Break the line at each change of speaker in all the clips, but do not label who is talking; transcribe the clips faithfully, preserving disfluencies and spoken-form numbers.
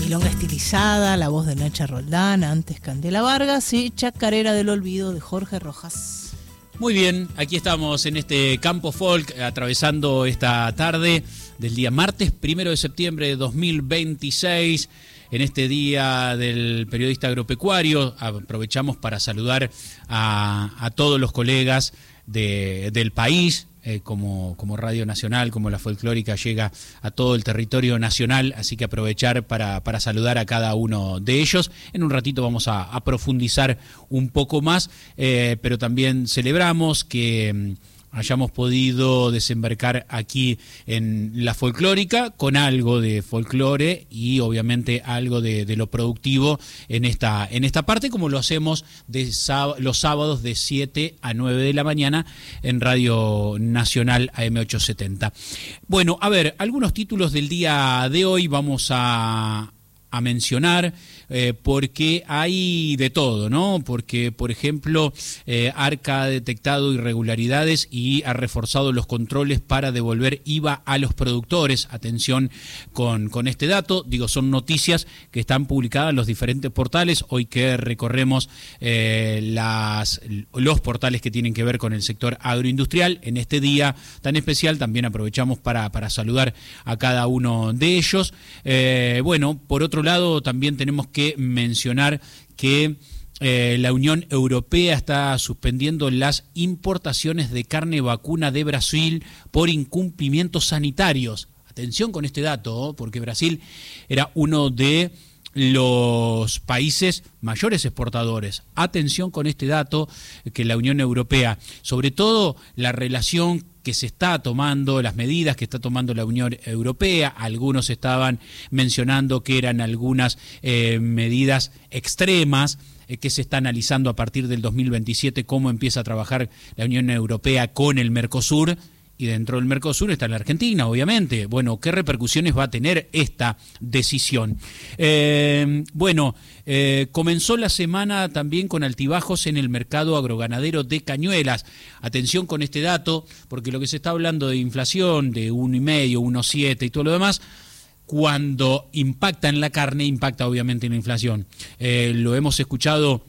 Milonga estilizada, la voz de Nacha Roldán, antes Candela Vargas y Chacarera del Olvido de Jorge Rojas.
Muy bien, aquí estamos en este campo folk, atravesando esta tarde del día martes, primero de septiembre de dos mil veintiséis, en este día del periodista agropecuario. Aprovechamos para saludar a, a todos los colegas de, del país. Eh, como, como Radio Nacional, como la folclórica, llega a todo el territorio nacional, así que aprovechar para, para saludar a cada uno de ellos. En un ratito vamos a, a profundizar un poco más, eh, pero también celebramos que hayamos podido desembarcar aquí en la folclórica con algo de folclore y obviamente algo de, de lo productivo en esta, en esta parte, como lo hacemos de sáb- los sábados de siete a nueve de la mañana en Radio Nacional A M ochocientos setenta. Bueno, a ver, algunos títulos del día de hoy vamos a... a mencionar, eh, porque hay de todo, ¿no? Porque, por ejemplo, eh, Arca ha detectado irregularidades y ha reforzado los controles para devolver I V A a los productores. Atención con, con este dato, digo, son noticias que están publicadas en los diferentes portales, hoy que recorremos eh, las, los portales que tienen que ver con el sector agroindustrial. En este día tan especial también aprovechamos para, para saludar a cada uno de ellos. Eh, bueno, por otro lado, también tenemos que mencionar que eh, la Unión Europea está suspendiendo las importaciones de carne vacuna de Brasil por incumplimientos sanitarios. Atención con este dato, ¿eh? Porque Brasil era uno de los países mayores exportadores. Atención con este dato, que la Unión Europea, sobre todo la relación que se está tomando, las medidas que está tomando la Unión Europea, algunos estaban mencionando que eran algunas eh, medidas extremas, eh, que se está analizando a partir del dos mil veintisiete cómo empieza a trabajar la Unión Europea con el Mercosur. Y dentro del Mercosur está la Argentina, obviamente. Bueno, ¿qué repercusiones va a tener esta decisión? Eh, bueno, eh, comenzó la semana también con altibajos en el mercado agroganadero de Cañuelas. Atención con este dato, porque lo que se está hablando de inflación de uno y medio, uno coma siete y todo lo demás, cuando impacta en la carne, impacta obviamente en la inflación. Eh, lo hemos escuchado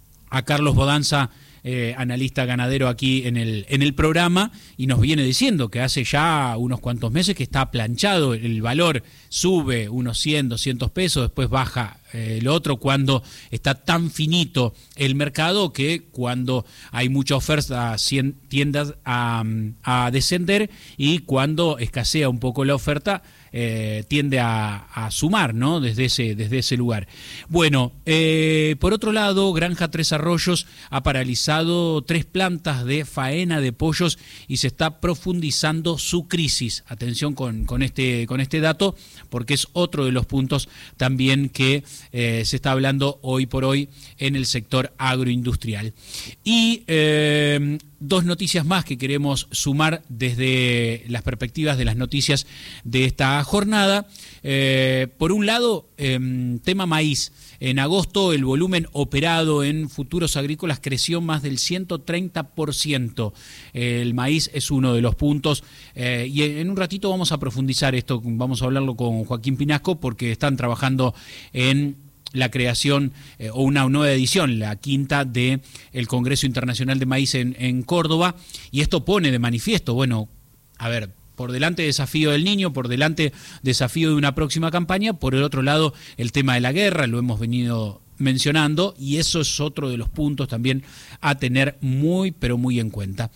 a Carlos Bodanza, Eh, analista ganadero aquí en el en el programa, y nos viene diciendo que hace ya unos cuantos meses que está planchado el valor, sube unos cien, doscientos pesos, después baja eh, el otro, cuando está tan finito el mercado que cuando hay mucha oferta tiende a, a descender, y cuando escasea un poco la oferta eh, tiende a, a sumar, ¿no? Desde ese, desde ese lugar. Bueno, eh, por otro lado, Granja Tres Arroyos ha paralizado tres plantas de faena de pollos y se está profundizando su crisis. Atención con, con, este, con este dato, porque es otro de los puntos también que eh, se está hablando hoy por hoy en el sector agroindustrial. Y eh, dos noticias más que queremos sumar desde las perspectivas de las noticias de esta jornada. Eh, por un lado, eh, tema maíz. En agosto el volumen operado en futuros agrícolas creció más del ciento treinta por ciento. El maíz es uno de los puntos, eh, y en un ratito vamos a profundizar esto, vamos a hablarlo con Joaquín Pinasco, porque están trabajando en la creación eh, o una nueva edición, la quinta de el Congreso Internacional de Maíz en, en Córdoba, y esto pone de manifiesto, bueno, a ver, por delante desafío del Niño, por delante desafío de una próxima campaña, por el otro lado el tema de la guerra, lo hemos venido mencionando, y eso es otro de los puntos también a tener muy, pero muy en cuenta.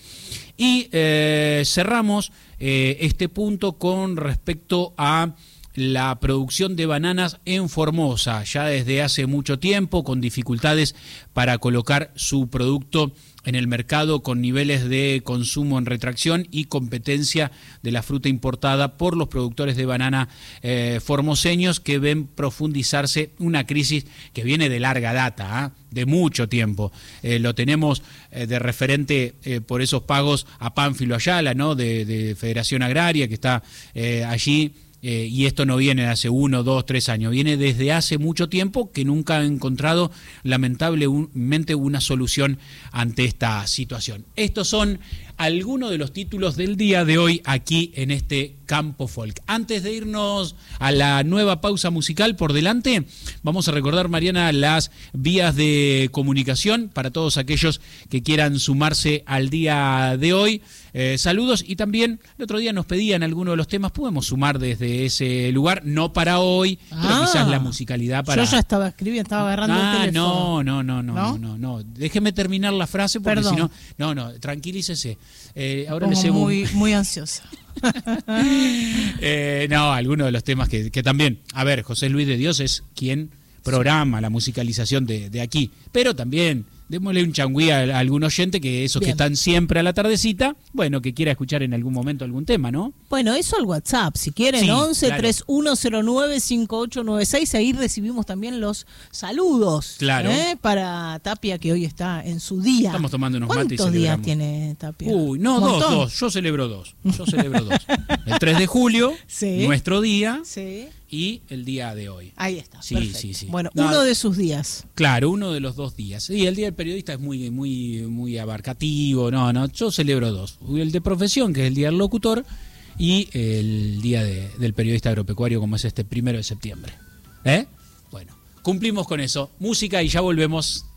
Y eh, cerramos eh, este punto con respecto a la producción de bananas en Formosa, ya desde hace mucho tiempo, con dificultades para colocar su producto en el mercado, con niveles de consumo en retracción y competencia de la fruta importada por los productores de banana eh, formoseños, que ven profundizarse una crisis que viene de larga data, ¿eh? de mucho tiempo. Eh, lo tenemos eh, de referente eh, por esos pagos a Pánfilo Ayala, ¿no? de, de Federación Agraria, que está eh, allí. Eh, y esto no viene de hace uno, dos, tres años, viene desde hace mucho tiempo, que nunca ha encontrado lamentablemente una solución ante esta situación. Estos son algunos de los títulos del día de hoy aquí en este Campo Folk. Antes de irnos a la nueva pausa musical por delante, vamos a recordar, Mariana, las vías de comunicación para todos aquellos que quieran sumarse al día de hoy. Eh, saludos, y también el otro día nos pedían algunos de los temas, podemos sumar desde ese lugar, no para hoy, ah, pero quizás la musicalidad para...
Yo ya estaba escribiendo, estaba agarrando
ah,
el teléfono.
No, no, no, no, no, no, no. Déjeme terminar la frase porque si no, no, no, tranquilícese. Eh, ahora
Como
le cebo
muy,
un...
muy ansiosa.
eh, no, algunos de los temas que, que también, a ver, José Luis de Dios es quien programa la musicalización de, de aquí, pero también démosle un changüí a, a algún oyente, que esos Bien. que están siempre a la tardecita, bueno, que quiera escuchar en algún momento algún tema, ¿no?
Bueno, eso al WhatsApp, si quieren, sí, once, claro. treinta y uno cero nueve, cincuenta y ocho noventa y seis, ahí recibimos también los saludos.
Claro.
¿eh? Para Tapia, que hoy está en su día.
Estamos tomando unos mates y
¿Cuántos días
celebramos?
tiene Tapia?
Uy, no, dos, dos, yo celebro dos, yo celebro dos. El tres de julio, sí. nuestro día,
sí.
y el día de hoy.
Ahí está,
sí,
perfecto.
sí, sí.
Bueno,
no,
uno de sus días.
Claro, uno de los dos días. Y el Día del Periodista es muy, muy, muy abarcativo. No, no, yo celebro dos. El de profesión, que es el Día del Locutor, y el Día de, del Periodista Agropecuario, como es este primero de septiembre. ¿Eh? Bueno, cumplimos con eso. Música y ya volvemos.